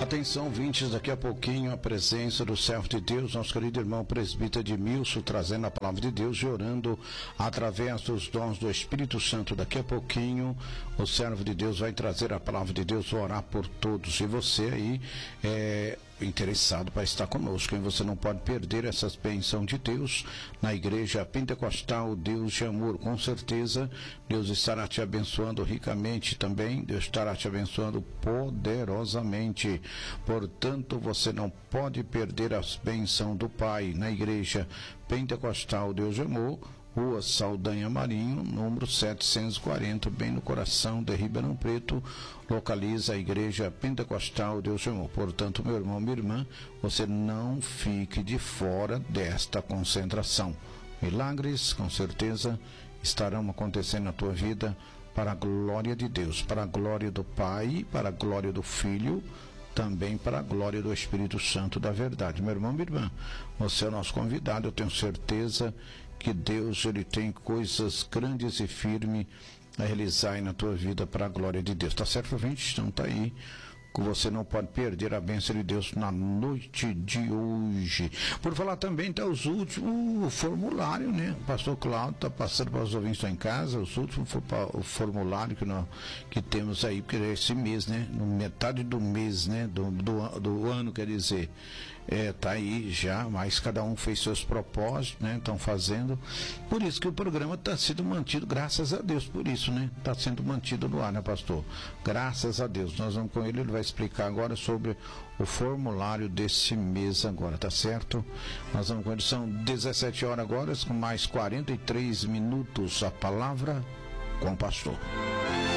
Atenção, ouvintes, daqui a pouquinho a presença do servo de Deus, nosso querido irmão presbítero Edmilson, trazendo a palavra de Deus e orando através dos dons do Espírito Santo. Daqui a pouquinho o servo de Deus vai trazer a palavra de Deus, orar por todos. E você aí interessado para estar conosco, e você não pode perder essas bênçãos de Deus na Igreja Pentecostal Deus de Amor. Com certeza Deus estará te abençoando ricamente também, Deus estará te abençoando poderosamente. Portanto, você não pode perder as bênçãos do Pai na Igreja Pentecostal Deus de Amor, Rua Saldanha Marinho, número 740, bem no coração de Ribeirão Preto, localiza a Igreja Pentecostal Deus de Amor. Portanto, meu irmão, minha irmã, você não fique de fora desta concentração. Milagres, com certeza, estarão acontecendo na tua vida para a glória de Deus, para a glória do Pai, para a glória do Filho, também para a glória do Espírito Santo da verdade. Meu irmão, minha irmã, você é o nosso convidado, eu tenho certeza que Deus, ele tem coisas grandes e firmes a realizar aí na tua vida para a glória de Deus. Tá certo, gente? Então tá aí, que você não pode perder a bênção de Deus na noite de hoje. Por falar também, tá os últimos, o formulário, né? O pastor Cláudio tá passando para os ouvintes lá em casa, os últimos o formulário que temos aí, porque é esse mês, né? No metade do mês, né? Do ano, quer dizer. Tá aí já, mas cada um fez seus propósitos, né? Estão fazendo. Por isso que o programa está sendo mantido, graças a Deus, por isso, né? Está sendo mantido no ar, né, pastor? Graças a Deus. Nós vamos com ele vai explicar agora sobre o formulário desse mês agora, tá certo? Nós vamos com ele, são 17 horas agora, com mais 43 minutos, a palavra com o pastor.